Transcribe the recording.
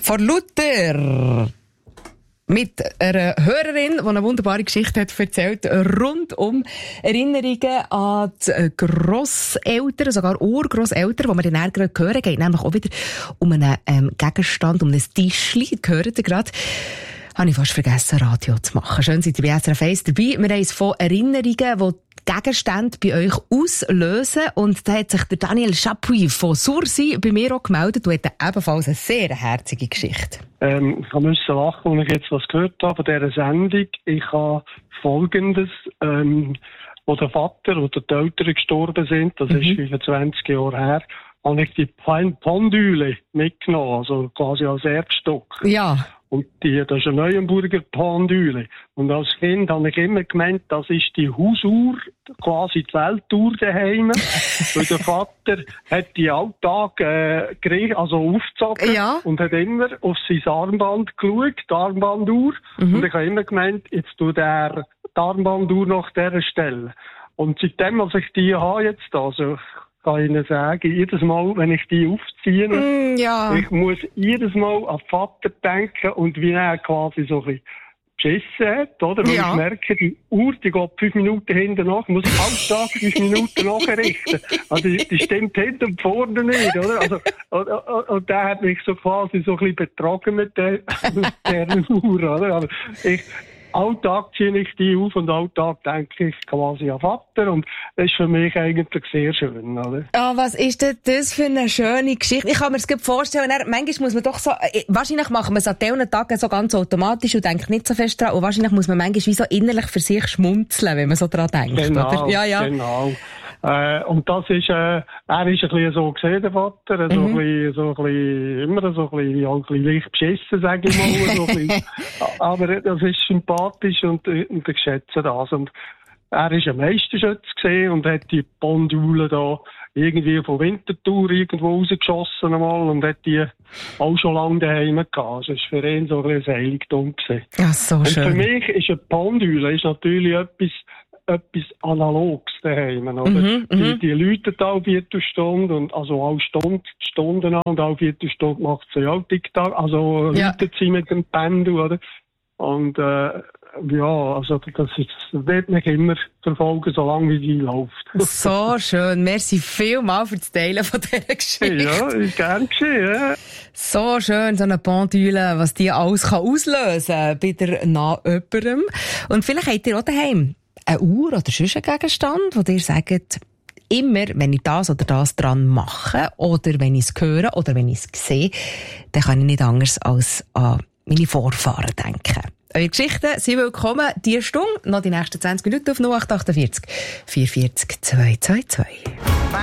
Von Luther. Mit einer Hörerin, die eine wunderbare Geschichte hat erzählt, rund um Erinnerungen an die Grosseltern, sogar Urgrosseltern, die wir dann gerade hören. Geht nämlich auch wieder um einen Gegenstand, um ein Tischchen. Gehört ihr gerade? Habe ich fast vergessen, Radio zu machen. Schön, seid ihr bei SRF 1 dabei. Wir haben es von Erinnerungen, die Gegenstände bei euch auslösen. Und da hat sich der Daniel Chapuis von Sursi bei mir auch gemeldet und hat ebenfalls eine sehr herzige Geschichte. Ich musste lachen, als ich jetzt was gehört habe von dieser Sendung. Ich habe Folgendes, wo der Vater oder die Eltern gestorben sind, das ist 25 Jahre her, habe ich die Pendüle mitgenommen, also quasi als Erbstock. Ja. Und das ist eine Neuenburger Pendüle. Und als Kind habe ich immer gemeint, das ist die Hausuhr, quasi die Weltuhr daheim. Weil der Vater hat die Alltag aufgezogen, ja, und hat immer auf sein Armband geschaut, die Armbanduhr. Und ich habe immer gemeint, jetzt tut er die Armbanduhr nach dieser Stelle. Und seitdem, als ich die habe jetzt, also kann ich Ihnen sagen, jedes Mal, wenn ich die aufziehe, ja, ich muss jedes Mal an den Vater denken und wie er quasi so ein bisschen beschissen hat, oder? Weil ich merke, die Uhr, die geht 5 Minuten hinten nach, ich muss jeden Tag 5 Minuten nachrichten. Also, die stimmt hinten und vorne nicht, oder? Also, und der hat mich so quasi so ein bisschen betrogen mit der Uhr, oder? Also, Alltag ziehe ich die auf und Alltag denke ich quasi an Vater und das ist für mich eigentlich sehr schön, oder? Ah, was ist denn das für eine schöne Geschichte? Ich kann mir das gut vorstellen, manchmal muss man doch so, wahrscheinlich machen wir es an diesen Tagen so ganz automatisch und denkt nicht so fest dran und wahrscheinlich muss man manchmal wie so innerlich für sich schmunzeln, wenn man so dran denkt, genau, oder? Ja. Genau. Und das ist, er ist ein bisschen so gesehen, der Vater, immer so ein bisschen leicht beschissen, sage ich mal, so ein bisschen. Aber das ist sympathisch und ich schätze das. Und er ist ein Meisterschütze gesehen und hat die Pendüle da irgendwie von Winterthur irgendwo rausgeschossen einmal und hat die auch schon lange daheim gehabt. Also es war für ihn so ein bisschen ein Heiligtum gewesen. Ja, so schön. Und für mich ist eine Pendüle natürlich etwas Analoges daheim, oder? Die läutet alle Viertelstunde und, also alle Stunden an und alle Viertelstunde macht sie auch TikTok, also läutet sie mit dem Pendel, oder? Und, also das wird mich immer verfolgen, solange wie sie läuft. So schön. Merci vielmals für das Teilen von dieser Geschichte. Ja, ist gern geschehen, ja. So schön, so eine Pendüle, was die alles kann auslösen bei der Jemandem. Und vielleicht habt ihr auch daheim eine Uhr oder sonst einen Gegenstand, wo ihr sagt, immer, wenn ich das oder das dran mache, oder wenn ich es höre, oder wenn ich es sehe, dann kann ich nicht anders als an meine Vorfahren denken. Eure Geschichten sind willkommen diese Stunde, noch die nächsten 20 Minuten auf 0848 440 222.